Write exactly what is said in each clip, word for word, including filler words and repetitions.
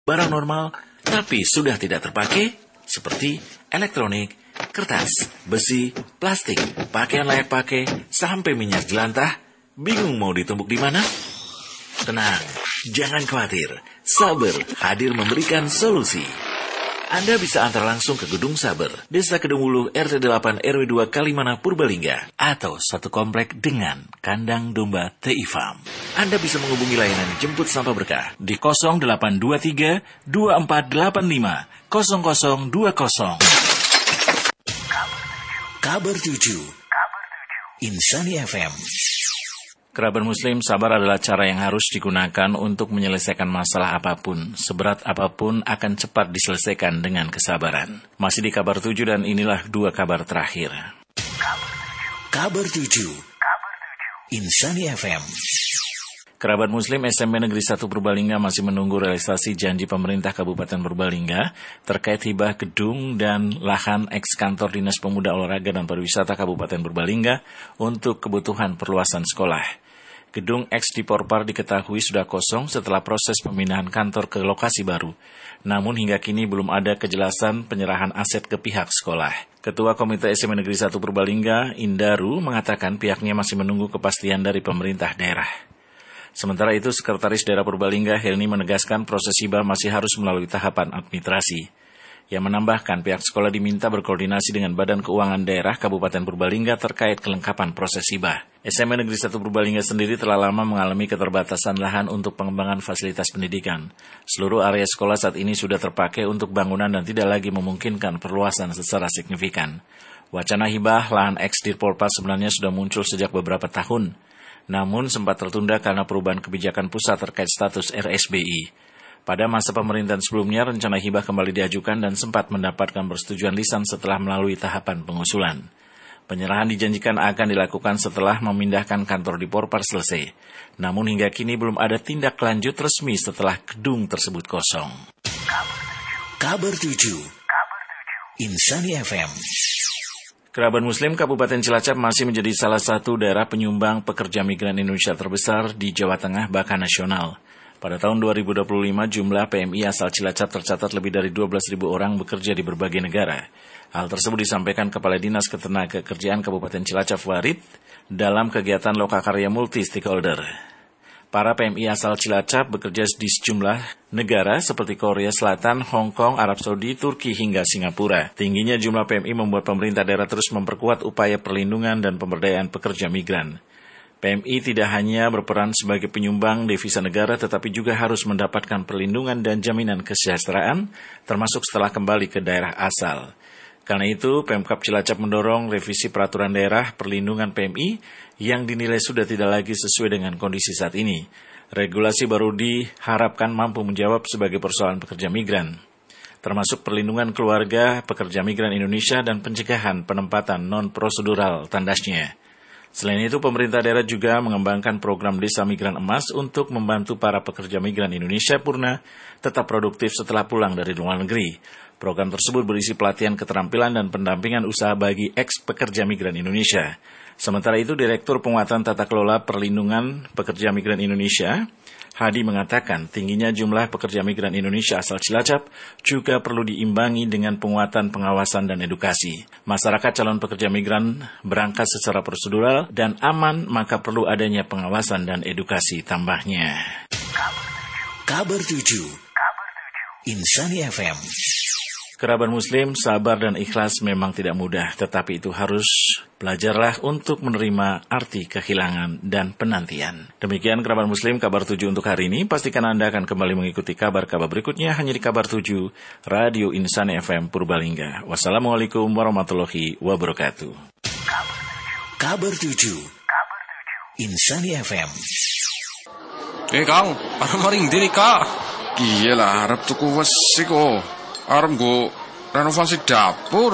barang normal tapi sudah tidak terpakai seperti elektronik, kertas, besi, plastik, pakaian layak pakai, sampai minyak jelantah. Bingung mau ditumpuk di mana? Tenang, jangan khawatir. Saber hadir memberikan solusi. Anda bisa antar langsung ke Gedung Saber, Desa Kedungulu, R T delapan R W dua Kalimana, Purbalingga, atau satu komplek dengan kandang domba T I Farm. Anda bisa menghubungi layanan jemput sampah berkah di nol delapan dua tiga dua empat delapan lima nol nol dua nol. Kabar tujuh Insani F M. Kerabat Muslim, sabar adalah cara yang harus digunakan untuk menyelesaikan masalah apapun. Seberat apapun akan cepat diselesaikan dengan kesabaran. Masih di kabar tujuh dan inilah dua kabar terakhir. Kabar tujuh Insani F M. Kerabat Muslim, S M P Negeri satu Purbalingga masih menunggu realisasi janji pemerintah Kabupaten Purbalingga terkait hibah gedung dan lahan eks kantor Dinas Pemuda Olahraga dan Pariwisata Kabupaten Purbalingga untuk kebutuhan perluasan sekolah. Gedung eks di Porpar diketahui sudah kosong setelah proses pemindahan kantor ke lokasi baru. Namun hingga kini belum ada kejelasan penyerahan aset ke pihak sekolah. Ketua Komite S M P Negeri satu Purbalingga, Indaru, mengatakan pihaknya masih menunggu kepastian dari pemerintah daerah. Sementara itu, Sekretaris Daerah Purbalingga, Helni, menegaskan proses hibah masih harus melalui tahapan administrasi. Yang menambahkan pihak sekolah diminta berkoordinasi dengan Badan Keuangan Daerah Kabupaten Purbalingga terkait kelengkapan proses hibah. S M P Negeri satu Purbalingga sendiri telah lama mengalami keterbatasan lahan untuk pengembangan fasilitas pendidikan. Seluruh area sekolah saat ini sudah terpakai untuk bangunan dan tidak lagi memungkinkan perluasan secara signifikan. Wacana hibah lahan eks di Porpar sebenarnya sudah muncul sejak beberapa tahun, namun sempat tertunda karena perubahan kebijakan pusat terkait status R S B I. Pada masa pemerintahan sebelumnya, rencana hibah kembali diajukan dan sempat mendapatkan persetujuan lisan setelah melalui tahapan pengusulan. Penyerahan dijanjikan akan dilakukan setelah memindahkan kantor di Porpar selesai. Namun hingga kini belum ada tindak lanjut resmi setelah gedung tersebut kosong. Kabar tujuh Insani F M. Kerabat Muslim, Kabupaten Cilacap masih menjadi salah satu daerah penyumbang pekerja migran Indonesia terbesar di Jawa Tengah bahkan nasional. Pada tahun dua ribu dua puluh lima, jumlah P M I asal Cilacap tercatat lebih dari dua belas ribu orang bekerja di berbagai negara. Hal tersebut disampaikan Kepala Dinas Ketenagakerjaan Kabupaten Cilacap, Warid, dalam kegiatan lokakarya multi stakeholder. Para P M I asal Cilacap bekerja di sejumlah negara seperti Korea Selatan, Hong Kong, Arab Saudi, Turki, hingga Singapura. Tingginya jumlah P M I membuat pemerintah daerah terus memperkuat upaya perlindungan dan pemberdayaan pekerja migran. P M I tidak hanya berperan sebagai penyumbang devisa negara, tetapi juga harus mendapatkan perlindungan dan jaminan kesejahteraan, termasuk setelah kembali ke daerah asal. Karena itu, Pemkab Cilacap mendorong revisi peraturan daerah perlindungan P M I yang dinilai sudah tidak lagi sesuai dengan kondisi saat ini. Regulasi baru diharapkan mampu menjawab sebagai persoalan pekerja migran, termasuk perlindungan keluarga pekerja migran Indonesia dan pencegahan penempatan non-prosedural tandasnya. Selain itu, pemerintah daerah juga mengembangkan program Desa Migran Emas untuk membantu para pekerja migran Indonesia purna tetap produktif setelah pulang dari luar negeri. Program tersebut berisi pelatihan keterampilan dan pendampingan usaha bagi eks-pekerja migran Indonesia. Sementara itu, Direktur Penguatan Tata Kelola Perlindungan Pekerja Migran Indonesia, Hadi, mengatakan tingginya jumlah pekerja migran Indonesia asal Cilacap juga perlu diimbangi dengan penguatan pengawasan dan edukasi. Masyarakat calon pekerja migran berangkat secara prosedural dan aman, maka perlu adanya pengawasan dan edukasi tambahnya. Kabar tujuh Insani F M. Kerabat Muslim, sabar dan ikhlas memang tidak mudah, tetapi itu harus belajarlah untuk menerima arti kehilangan dan penantian. Demikian kerabat Muslim, kabar tujuh untuk hari ini. Pastikan Anda akan kembali mengikuti kabar-kabar berikutnya hanya di kabar tujuh Radio Insani F M Purbalingga. Wassalamualaikum warahmatullahi wabarakatuh. Kabar tujuh Insani F M. Eh Kang, arep maring diri Kak. Iya lah, arep tuku wesi kok. Arep go renovasi dapur.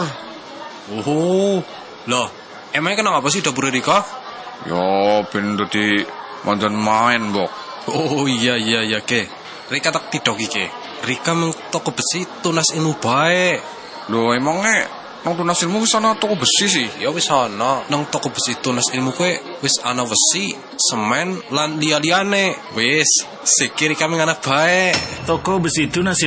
Oh, loh, emangnya kenapa sih dapur Rika? Ya, ben dadi mandan main, Bok. Oh iya iya iya ke. Rika tak tidok iki. Rika mung toko besi tunas inu bae. Loh, emangnya nang tunas ilmu wis ana toko besi sih. Ya wis ana nang toko besi tunas ilmu kowe wis ana besi, semen lan liya-liyane. Wis, sikir kami ngana bae. Toko besi tunas